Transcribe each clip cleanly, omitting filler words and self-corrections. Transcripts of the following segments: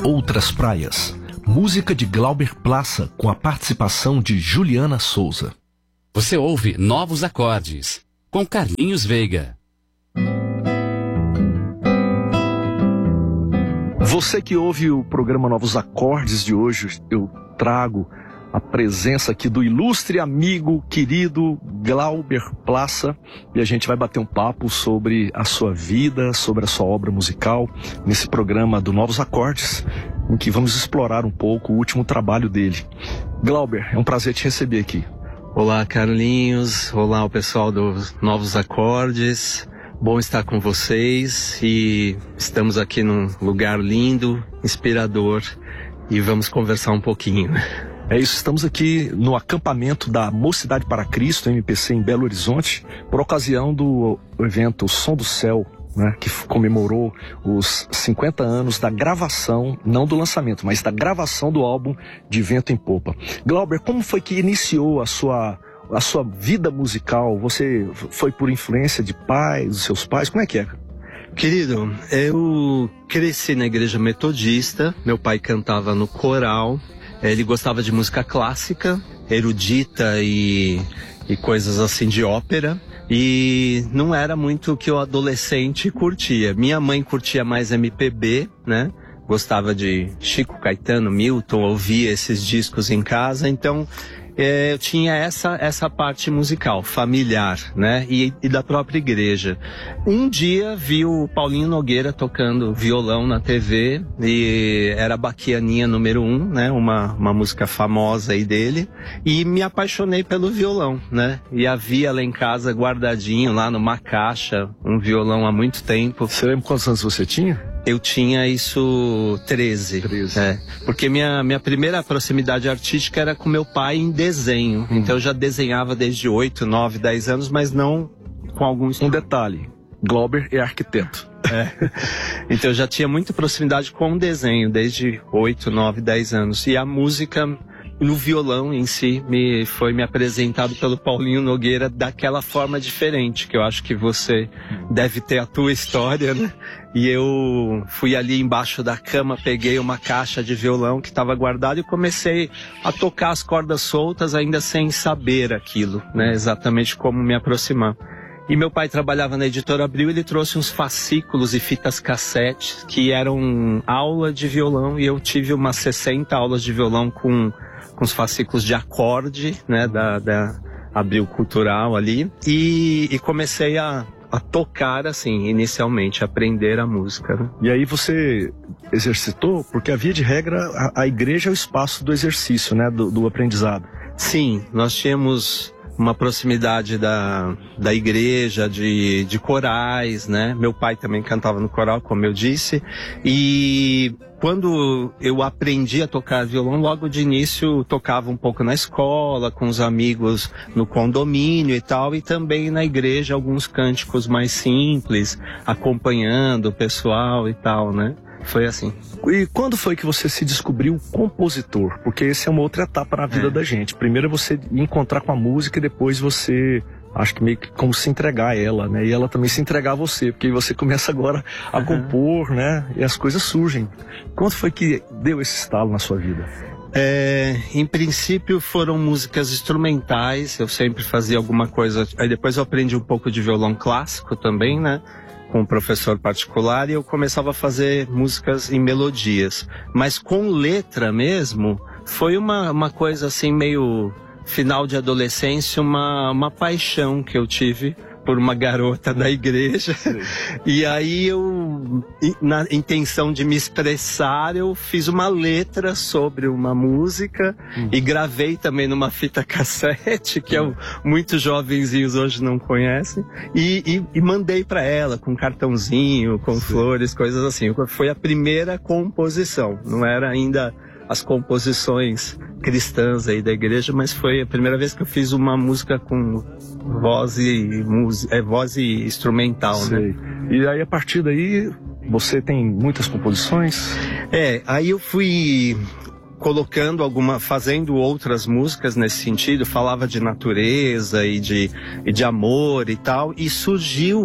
Outras Praias. Música de Glauber Plaça com a participação de Juliana Souza. Você ouve Novos Acordes, com Carlinhos Veiga. Você que ouve o programa Novos Acordes de hoje, eu trago a presença aqui do ilustre amigo, querido Glauber Plaça, e a gente vai bater um papo sobre a sua vida, sobre a sua obra musical, nesse programa do Novos Acordes, em que vamos explorar um pouco o último trabalho dele. Glauber, é um prazer te receber aqui. Olá, Carlinhos. Olá, o pessoal dos Novos Acordes. Bom estar com vocês e estamos aqui num lugar lindo, inspirador e vamos conversar um pouquinho. É isso, estamos aqui no acampamento da Mocidade para Cristo, MPC, em Belo Horizonte, por ocasião do evento Som do Céu, né, que comemorou os 50 anos da gravação, não do lançamento, mas da gravação do álbum De Vento em Popa. Glauber, como foi que iniciou a sua vida musical? Você foi por influência de pais, dos seus pais? Como é que é? Querido, eu cresci na igreja metodista, meu pai cantava no coral, ele gostava de música clássica, erudita e coisas assim de ópera. E não era muito o que o adolescente curtia. Minha mãe curtia mais MPB, né? Gostava de Chico Caetano, Milton, ouvia esses discos em casa, então eu tinha essa parte musical, familiar, né? E da própria igreja. Um dia vi o Paulinho Nogueira tocando violão na TV, e era Baquianinha número 1, né? Uma música famosa aí dele, e me apaixonei pelo violão, né? E havia lá em casa guardadinho, lá numa caixa, um violão há muito tempo. Você lembra quantos anos você tinha? Eu tinha isso 13. Porque minha primeira proximidade artística era com meu pai em desenho. Então eu já desenhava desde 8, 9, 10 anos, mas não com algum instrumento. Um detalhe, Glauber é arquiteto. Então eu já tinha muita proximidade com o desenho, desde 8, 9, 10 anos. E a música no violão em si foi me apresentado pelo Paulinho Nogueira daquela forma diferente, que eu acho que você deve ter a tua história, né? E eu fui ali embaixo da cama, peguei uma caixa de violão que estava guardada e comecei a tocar as cordas soltas, ainda sem saber aquilo, né? Exatamente como me aproximar. E meu pai trabalhava na Editora Abril, ele trouxe uns fascículos e fitas cassete que eram aula de violão, e eu tive umas 60 aulas de violão com os fascículos de acorde, né, da Abril Cultural ali, e comecei a tocar assim, inicialmente, aprender a música, né? E aí você exercitou? Porque a via de regra, a igreja é o espaço do exercício, né, do aprendizado. Sim, nós tínhamos uma proximidade da igreja, de corais, né? Meu pai também cantava no coral, como eu disse, e quando eu aprendi a tocar violão, logo de início tocava um pouco na escola, com os amigos no condomínio e tal, e também na igreja alguns cânticos mais simples, acompanhando o pessoal e tal, né? Foi assim. E quando foi que você se descobriu compositor? Porque essa é uma outra etapa na vida da gente. Primeiro é você encontrar com a música e depois você, acho que meio que como se entregar a ela, né? E ela também se entregar a você, porque você começa agora a compor, né? E as coisas surgem. Quando foi que deu esse estalo na sua vida? Em princípio foram músicas instrumentais, eu sempre fazia alguma coisa. Aí depois eu aprendi um pouco de violão clássico também, né? Com um professor particular, e eu começava a fazer músicas em melodias. Mas com letra mesmo, foi uma coisa assim meio final de adolescência, uma paixão que eu tive por uma garota da igreja. E aí eu, na intenção de me expressar, eu fiz uma letra sobre uma música e gravei também numa fita cassete, que muitos jovenzinhos hoje não conhecem, e mandei para ela com cartãozinho, com flores, coisas assim. Foi a primeira composição, não era ainda as composições cristãs aí da igreja, mas foi a primeira vez que eu fiz uma música com voz e instrumental, né? E aí a partir daí você tem muitas composições? Aí eu fui colocando fazendo outras músicas nesse sentido, falava de natureza e de amor e tal, e surgiu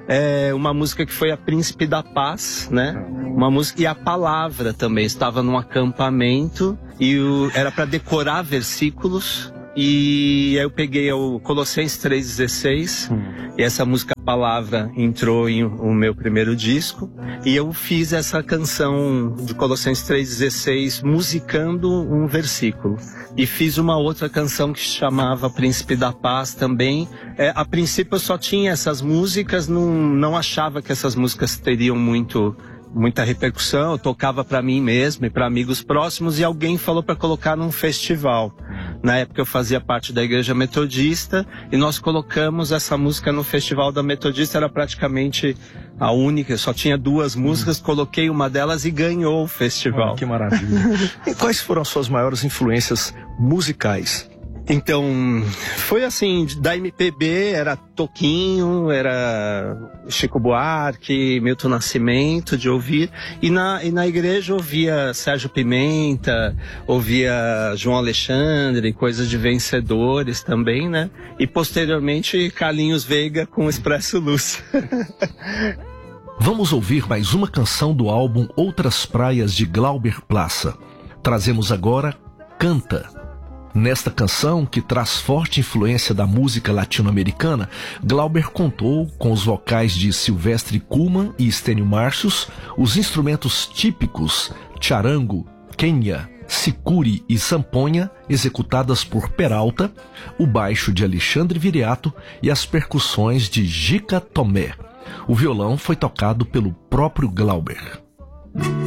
uma música que foi a Príncipe da Paz, né? Uma música, e a palavra também, estava num acampamento e era para decorar versículos. E aí eu peguei o Colossenses 3,16 e essa música Palavra entrou em o meu primeiro disco e eu fiz essa canção de Colossenses 3,16 musicando um versículo. E fiz uma outra canção que se chamava Príncipe da Paz também. A princípio eu só tinha essas músicas, não achava que essas músicas teriam muita repercussão. Eu tocava para mim mesmo e para amigos próximos e alguém falou para colocar num festival. Na época eu fazia parte da Igreja Metodista e nós colocamos essa música no Festival da Metodista, era praticamente a única, só tinha 2 músicas, coloquei uma delas e ganhou o festival. Que maravilha. E quais foram as suas maiores influências musicais? Então, foi assim, da MPB era Toquinho, era Chico Buarque, Milton Nascimento, de ouvir. E na igreja ouvia Sérgio Pimenta, ouvia João Alexandre, coisas de vencedores também, né? E posteriormente Carlinhos Veiga com Expresso Luz. Vamos ouvir mais uma canção do álbum Outras Praias de Glauber Plaça. Trazemos agora Canta. Nesta canção, que traz forte influência da música latino-americana, Glauber contou com os vocais de Silvestre Kuhlmann e Estênio Márcios, os instrumentos típicos charango, quenha, sicuri e sanfonha, executadas por Peralta, o baixo de Alexandre Viriato e as percussões de Gica Tomé. O violão foi tocado pelo próprio Glauber.